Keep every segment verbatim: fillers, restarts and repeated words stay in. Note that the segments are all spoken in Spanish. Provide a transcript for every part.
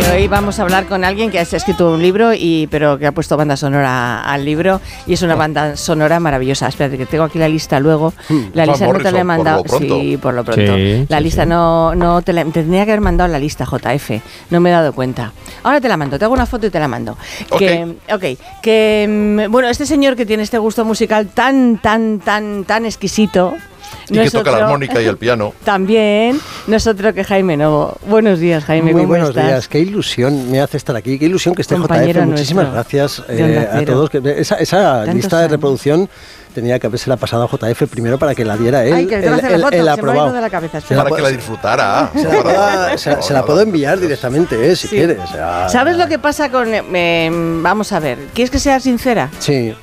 hoy vamos a hablar con alguien que ha escrito un libro, y pero que ha puesto banda sonora al libro, y es una banda sonora maravillosa. Espérate, que tengo aquí la lista luego. La lista no te la he mandado. Por sí, por lo pronto. Sí, la sí, lista sí. no, no te, la, te tendría que haber mandado la lista, J F. No me he dado cuenta. Ahora te la mando, te hago una foto y te la mando. Okay. Que, ok, que bueno, este señor que tiene este gusto musical tan, tan, tan, tan exquisito. Y que toca la armónica y el piano. También, no es otro que Jaime Novo. Buenos días, Jaime. Muy ¿cómo buenos estás? días, qué ilusión me hace estar aquí, qué ilusión que esté J F. Muchísimas gracias eh, a todos. Esa, esa lista de reproducción tenía que haberse la pasado a J F primero para que la diera él. Ay, que el, el, el, el, el aprobado. De la cabeza, para que la disfrutara. Se la, pueda, se, se la puedo enviar directamente, eh, si sí. quieres. O sea, ¿sabes lo que pasa con...? Eh, vamos a ver, ¿quieres que sea sincera? Sí.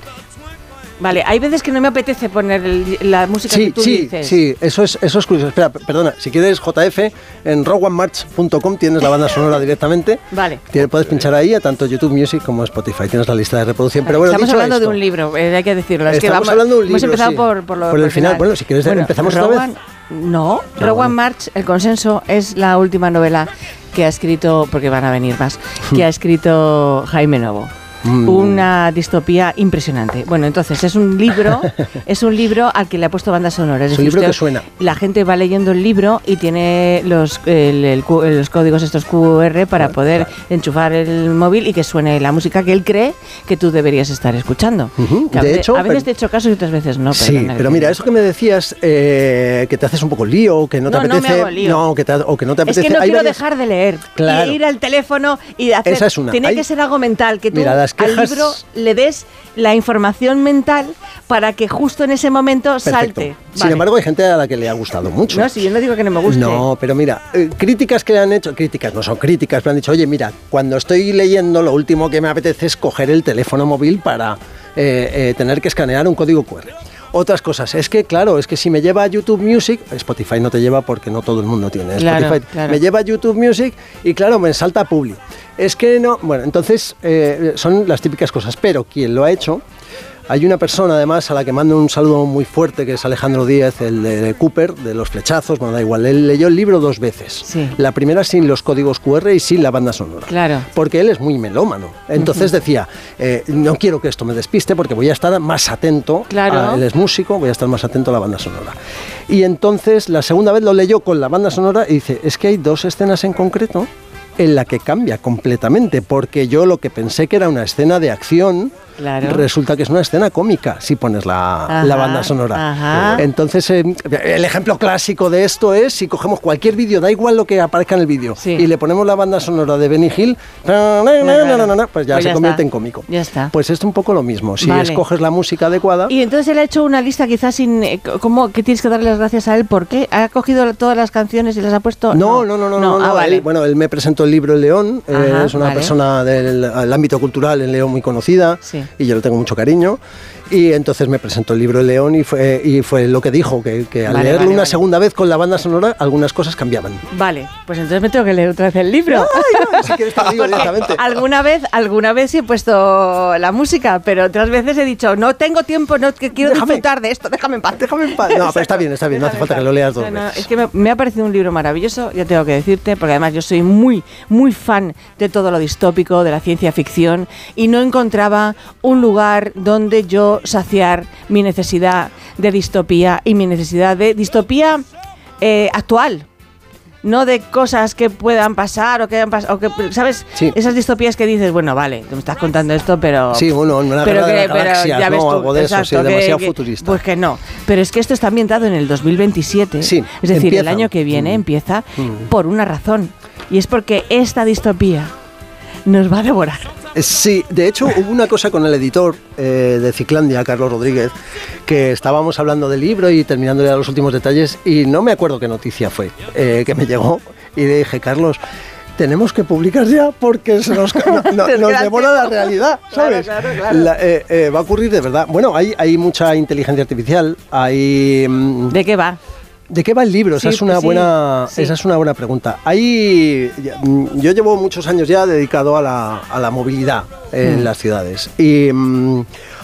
Vale, hay veces que no me apetece poner el, la música sí, que tú sí, dices. Sí, eso es, eso es curioso. Espera, perdona, si quieres J F, en rock one march punto com tienes la banda sonora directamente. Vale. Tienes, puedes pinchar ahí a tanto YouTube Music como Spotify. Tienes la lista de reproducción. Vale, pero bueno, estamos hablando esto, de un libro, eh, hay que decirlo. Es estamos que vamos, hablando de un libro, hemos empezado sí. por, por, lo, por el por final. final. Bueno, si quieres bueno, empezamos Rowan, otra vez. No, no Rowan bueno. March, El consenso, es la última novela que ha escrito, porque van a venir más, que ha escrito Jaime Novo. Mm. Una distopía impresionante. Bueno, entonces es un libro, es un libro al que le ha puesto banda sonora. Es, es decir, un libro usted, que suena. La gente va leyendo el libro y tiene los, el, el, los códigos estos Q R para claro, poder claro. enchufar el móvil y que suene la música que él cree que tú deberías estar escuchando. Uh-huh. De a, hecho, a veces te he hecho caso y otras veces no. Sí, pero, pero mira, eso que me decías, eh, que te haces un poco lío, que no te no, apetece, no, me hago lío. no que te, o que no te apetece. Es que no Hay quiero varias... dejar de leer claro. y ir al teléfono y hacer. Esa es una. Tiene Hay... que ser algo mental, que tú mira, las quejas... al libro le des la información mental para que justo en ese momento perfecto. Salte. Sin vale. embargo, hay gente a la que le ha gustado mucho. No, si yo no digo que no me guste. No, pero mira, eh, críticas que le han hecho, críticas no son críticas, pero han dicho, oye, mira, cuando estoy leyendo lo último que me apetece es coger el teléfono móvil para eh, eh, tener que escanear un código Q R. Otras cosas, es que claro, es que si me lleva a YouTube Music, Spotify no te lleva porque no todo el mundo tiene claro, Spotify, claro. me lleva a YouTube Music y claro, me salta Publi. Es que no, bueno, entonces eh, son las típicas cosas, pero quien lo ha hecho, hay una persona además a la que mando un saludo muy fuerte, que es Alejandro Díez, el de Cooper, de los flechazos, bueno, da igual, él leyó el libro dos veces. Sí. La primera sin los códigos Q R y sin la banda sonora. Claro. Porque él es muy melómano. Entonces uh-huh. decía, eh, no quiero que esto me despiste porque voy a estar más atento, claro. a, él es músico, voy a estar más atento a la banda sonora. Y entonces la segunda vez lo leyó con la banda sonora y dice, es que hay dos escenas en concreto en la que cambia completamente, porque yo lo que pensé que era una escena de acción, claro. resulta que es una escena cómica si pones la, ajá, la banda sonora. Ajá. Entonces, eh, el ejemplo clásico de esto es si cogemos cualquier vídeo, da igual lo que aparezca en el vídeo, sí. y le ponemos la banda sonora de Benny Hill, claro, claro. pues ya pues se ya convierte está. en cómico. Ya está. Pues es un poco lo mismo, si vale. escoges la música adecuada. Y entonces él ha hecho una lista quizás sin... ¿Cómo que tienes que darle las gracias a él? ¿Por qué? ¿Ha cogido todas las canciones y las ha puesto? No, no, no, no. no, no, ah, no. Vale. Él, bueno, él me presentó el libro El León, ajá, eh, es una vale. persona del, del ámbito cultural en León muy conocida, sí. y yo le tengo mucho cariño. Y entonces me presentó el libro El León y fue, y fue lo que dijo, que, que al vale, leerlo vale, una vale. segunda vez con la banda sonora, algunas cosas cambiaban. Vale, pues entonces me tengo que leer otra vez el libro. Ay, no, si quieres te lo digo directamente. Alguna vez, alguna vez sí he puesto la música, pero otras veces he dicho, no tengo tiempo, no que quiero déjame, disfrutar de esto, déjame en paz. Déjame en paz. No, pero está bien, está bien, no hace falta que lo leas dos no, no, veces. Es que me, me ha parecido un libro maravilloso, ya tengo que decirte, porque además yo soy muy, muy fan de todo lo distópico, de la ciencia ficción, y no encontraba un lugar donde yo saciar mi necesidad de distopía y mi necesidad de distopía eh, actual. No de cosas que puedan pasar o que, pas- o que ¿sabes? Sí. Esas distopías que dices, bueno, vale, tú me estás contando esto, pero... Sí, bueno, una pero guerra que, de las galaxias, pero ya ves ¿no? tú, Algo de exacto, eso, sí, que, demasiado que, futurista. Pues que no. Pero es que esto está ambientado en el dos mil veintisiete. Sí, es decir, empieza. el año que viene mm. empieza mm. por una razón. Y es porque esta distopía nos va a devorar. Sí, de hecho hubo una cosa con el editor eh, de Ciclandia, Carlos Rodríguez, que estábamos hablando del libro y terminando ya los últimos detalles y no me acuerdo qué noticia fue eh, que me llegó y le dije, Carlos, tenemos que publicar ya porque se nos, no, no, nos devora la realidad, ¿sabes? Claro, claro, claro. La, eh, eh, va a ocurrir de verdad. Bueno, hay, hay mucha inteligencia artificial, hay... ¿De qué va? ¿De qué va el libro? Sí, esa, es una sí, buena, sí. esa es una buena pregunta. Hay, yo llevo muchos años ya dedicado a la, a la movilidad en mm. las ciudades y um,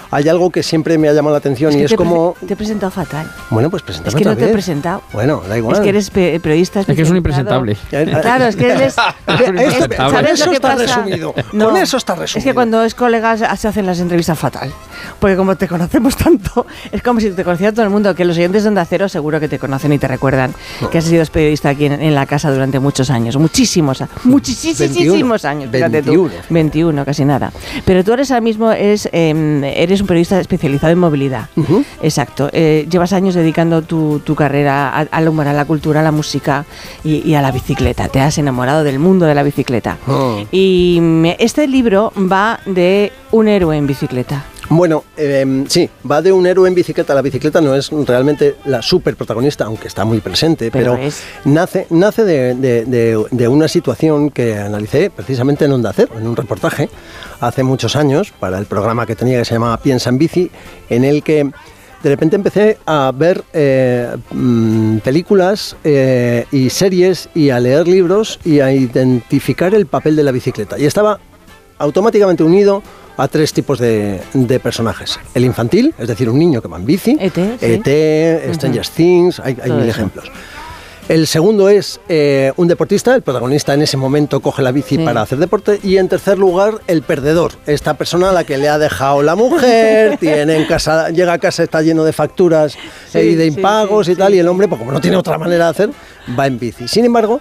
hay algo que siempre me ha llamado la atención es y es como... Te he presentado fatal. Bueno, pues preséntame Es que otra no te vez. he presentado. Bueno, da igual. Es que eres pe periodista. Es que es un impresentable. Claro, es que eres... Esto, con ¿Sabes eso lo que está pasa? resumido. No, Con eso está resumido. Es que cuando es colegas se hacen las entrevistas fatal. Porque como te conocemos tanto, es como si te conociera todo el mundo, que los oyentes de Onda Cero seguro que te conocen y te recuerdan no. que has sido periodista aquí en, en la casa durante muchos años. Muchísimos, muchísimos años. Fíjate tú. veintiuno, casi nada. Pero tú eres ahora mismo eres, eh, eres un periodista especializado en movilidad. Uh-huh. Exacto. Eh, llevas años dedicando tu, tu carrera a, al humor, a la cultura, a la música y, y a la bicicleta. Te has enamorado del mundo de la bicicleta. Oh. Y este libro va de un héroe en bicicleta. Bueno, eh, sí, va de un héroe en bicicleta. La bicicleta no es realmente la super protagonista, aunque está muy presente, pero, pero es... nace, nace de, de, de, de una situación que analicé precisamente en Onda Cero, en un reportaje, hace muchos años, para el programa que tenía que se llamaba Piensa en Bici, en el que de repente empecé a ver eh, mmm, películas eh, y series y a leer libros y a identificar el papel de la bicicleta. Y estaba automáticamente unido a tres tipos de, de personajes. El infantil, es decir, un niño que va en bici. E T, sí. E T, Stranger uh-huh. Things, hay, hay mil eso. ejemplos. El segundo es eh, un deportista, el protagonista en ese momento coge la bici sí. para hacer deporte. Y en tercer lugar, el perdedor, esta persona a la que le ha dejado la mujer, tiene en casa, llega a casa, está lleno de facturas sí, y de impagos sí, sí, y tal, sí, y el hombre, pues como no tiene otra manera de hacer, va en bici. Sin embargo,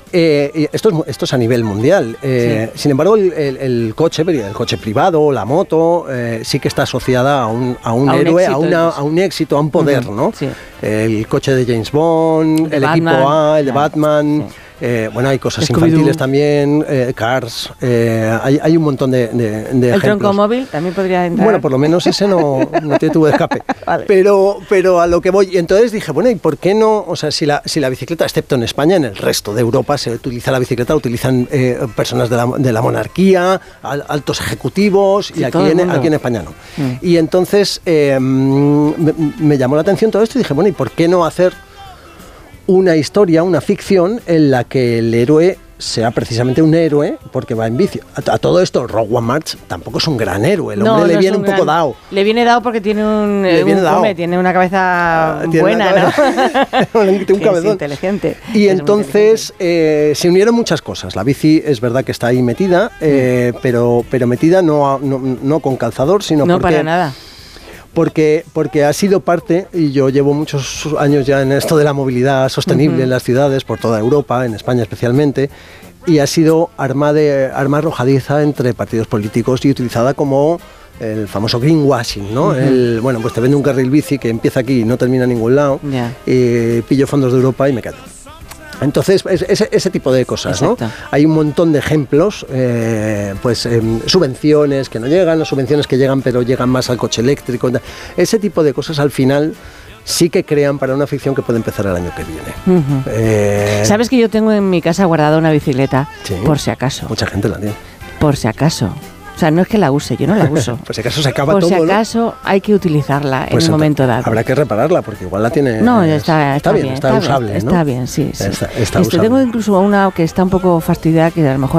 Eh, esto, es, esto es a nivel mundial. Eh, sí. Sin embargo, el, el, el coche, el coche privado, la moto, eh, sí que está asociada a un, a un a héroe, un éxito, a, una, a un éxito, a un poder, uh-huh. ¿no? Sí. El coche de James Bond, de el Batman. Equipo A, el de Batman. Sí. Eh, bueno, hay cosas Scooby-Doo. Infantiles también, eh, Cars, eh, hay, hay un montón de, de, de ¿El ejemplos. tronco móvil también podría entrar? Bueno, por lo menos ese no, no tiene tubo de escape. Vale. Pero, pero a lo que voy, y entonces dije, bueno, ¿y por qué no? O sea, si la, si la bicicleta, excepto en España, en el resto de Europa se utiliza la bicicleta, utilizan eh, personas de la, de la monarquía, al, altos ejecutivos, sí, y aquí en, aquí en España no. Mm. Y entonces eh, me, me llamó la atención todo esto y dije, bueno, ¿y por qué no hacer una historia, una ficción en la que el héroe sea precisamente un héroe porque va en bici? A, a todo esto, Rogue One March tampoco es un gran héroe, el no, hombre no le viene un, un poco gran, dado. Le viene dado porque tiene un, le viene un dado. Come, tiene una cabeza uh, buena, una cabeza, ¿no? un cabezón. Es inteligente. Y es entonces eh, se unieron muchas cosas. La bici es verdad que está ahí metida, eh, pero, pero metida no, no, no con calzador, sino no porque... para nada. Porque, porque ha sido parte, y yo llevo muchos años ya en esto de la movilidad sostenible uh-huh. en las ciudades, por toda Europa, en España especialmente, y ha sido arma, de, arma arrojadiza entre partidos políticos y utilizada como el famoso greenwashing, ¿no? Uh-huh. El, bueno, pues te vende un carril bici que empieza aquí y no termina en ningún lado, yeah. y pillo fondos de Europa y me callo. Entonces, ese, ese tipo de cosas, exacto. ¿no? Hay un montón de ejemplos, eh, pues eh, subvenciones que no llegan, o subvenciones que llegan pero llegan más al coche eléctrico. Ese tipo de cosas al final sí que crean para una ficción que puede empezar el año que viene. Uh-huh. eh, ¿Sabes que yo tengo en mi casa guardada una bicicleta? Sí, por si acaso. Mucha gente la tiene. Por si acaso. O sea, no es que la use, yo no la uso. Por si acaso se acaba Por todo, si acaso ¿no? hay que utilizarla pues en un momento dado. Habrá que repararla porque igual la tiene... No, está, está, está bien, bien, está, está usable, bien, ¿no? Está bien, sí. sí. Está, está este, tengo incluso una que está un poco fastidiada, que a lo mejor